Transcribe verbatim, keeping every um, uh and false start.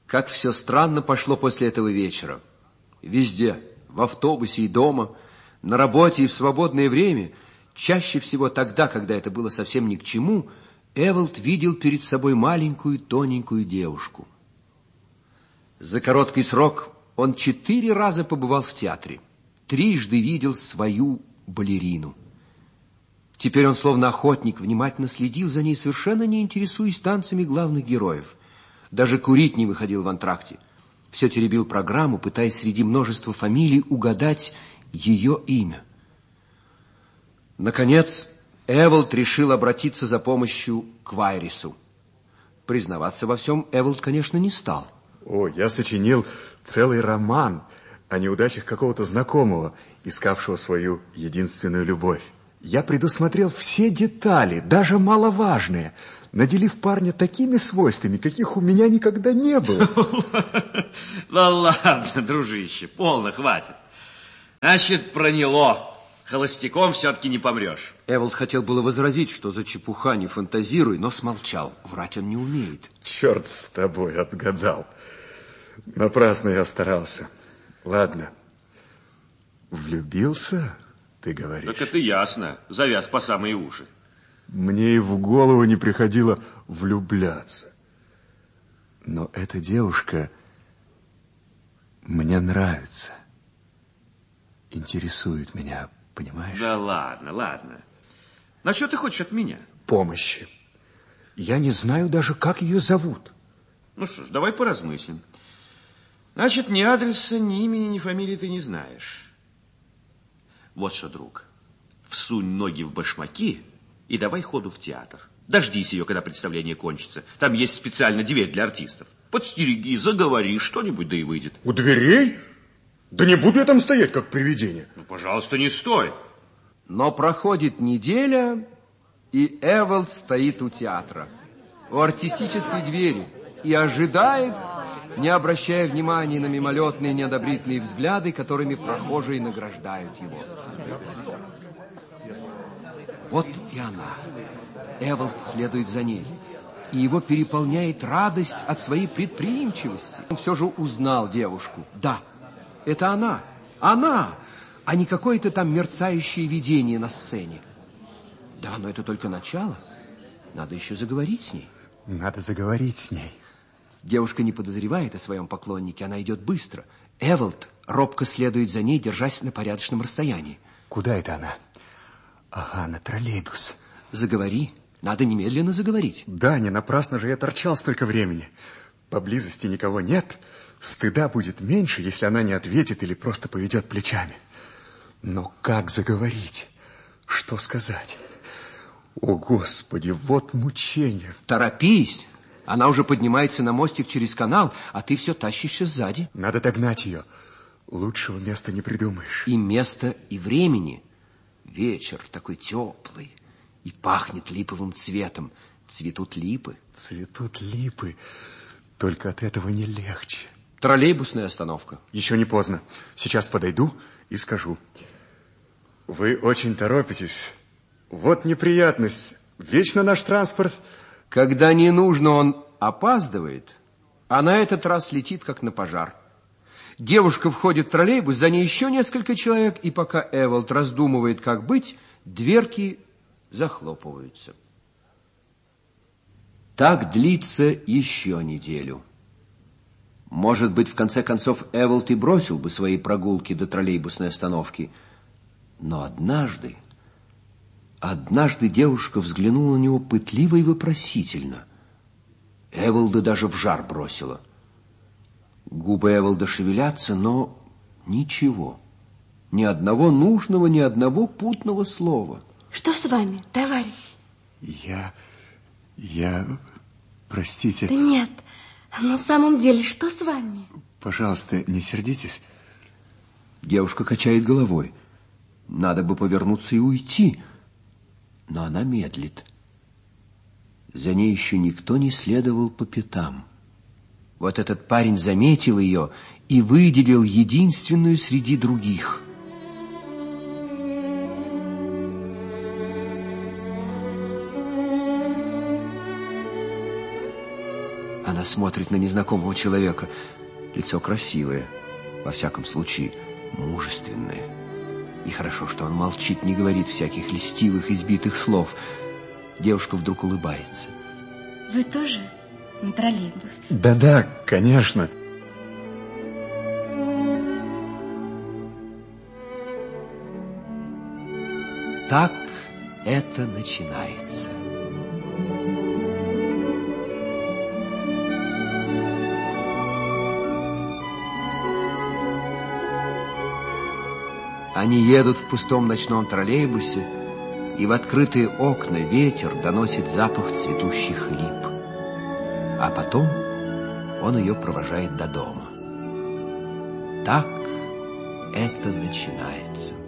Как все странно пошло после этого вечера. Везде, в автобусе и дома, на работе и в свободное время, чаще всего тогда, когда это было совсем ни к чему, Эволд видел перед собой маленькую тоненькую девушку. За короткий срок он четыре раза побывал в театре, трижды видел свою балерину. Теперь он, словно охотник, внимательно следил за ней, совершенно не интересуясь танцами главных героев. Даже курить не выходил в антракте. Все теребил программу, пытаясь среди множества фамилий угадать ее имя. Наконец, Эволд решил обратиться за помощью к Вайрису. Признаваться во всем Эволд, конечно, не стал. О, я сочинил целый роман о неудачах какого-то знакомого, искавшего свою единственную любовь. Я предусмотрел все детали, даже маловажные, наделив парня такими свойствами, каких у меня никогда не было. Да ладно, дружище, полно, хватит. Значит, проняло. Холостяком все-таки не помрешь. Эволд хотел было возразить, что за чепуха, не фантазируй, но смолчал. Врать он не умеет. Черт с тобой, отгадал. Напрасно я старался. Ладно. Влюбился, ты говоришь? Так это ясно. Завяз по самые уши. Мне и в голову не приходило влюбляться. Но эта девушка мне нравится. Интересует меня, понимаешь? Да ладно, ладно. На что ты хочешь от меня? Помощи. Я не знаю даже, как ее зовут. Ну что ж, давай поразмыслим. Значит, ни адреса, ни имени, ни фамилии ты не знаешь. Вот что, друг, всунь ноги в башмаки и давай ходу в театр. Дождись ее, когда представление кончится. Там есть специально дверь для артистов. Подстереги, заговори, что-нибудь да и выйдет. У дверей? Да не буду я там стоять, как привидение. Ну, пожалуйста, не стой. Но проходит неделя, и Эволд стоит у театра, у артистической двери, и ожидает, не обращая внимания на мимолетные неодобрительные взгляды, которыми прохожие награждают его. Вот и она. Эволд следует за ней, и его переполняет радость от своей предприимчивости. Он все же узнал девушку. Да, это она, она, а не какое-то там мерцающее видение на сцене. Да, но это только начало. Надо еще заговорить с ней. Надо заговорить с ней. Девушка не подозревает о своем поклоннике, она идет быстро. Эволд робко следует за ней, держась на порядочном расстоянии. Куда это она? Ага, на троллейбус. Заговори, надо немедленно заговорить. Да, не напрасно же я торчал столько времени. Поблизости никого нет. Стыда будет меньше, если она не ответит или просто поведет плечами. Но как заговорить? Что сказать? О, Господи, вот мучение. Торопись! Она уже поднимается на мостик через канал, а ты все тащишься сзади. Надо догнать ее. Лучшего места не придумаешь. И места, и времени. Вечер такой теплый, и пахнет липовым цветом. Цветут липы. Цветут липы, только от этого не легче. Троллейбусная остановка. Еще не поздно. Сейчас подойду и скажу. Вы очень торопитесь. Вот неприятность. Вечно наш транспорт... Когда не нужно, он опаздывает, а на этот раз летит, как на пожар. Девушка входит в троллейбус, за ней еще несколько человек, и пока Эволд раздумывает, как быть, дверки захлопываются. Так длится еще неделю. Может быть, в конце концов, Эволд и бросил бы свои прогулки до троллейбусной остановки. Но однажды... Однажды девушка взглянула на него пытливо и вопросительно. Эволда даже в жар бросила. Губы Эволда шевелятся, но ничего. Ни одного нужного, ни одного путного слова. Что с вами, товарищ? Я... я... Простите. Да нет, но в самом деле, что с вами? Пожалуйста, не сердитесь. Девушка качает головой. Надо бы повернуться и уйти. Но она медлит. За ней еще никто не следовал по пятам. Вот этот парень заметил ее и выделил единственную среди других. Она смотрит на незнакомого человека. Лицо красивое, во всяком случае, мужественное. И хорошо, что он молчит, не говорит всяких льстивых, избитых слов. Девушка вдруг улыбается. Вы тоже на троллейбус? Да-да, конечно. Так это начинается. Они едут в пустом ночном троллейбусе, и в открытые окна ветер доносит запах цветущих лип. А потом он ее провожает до дома. Так это начинается.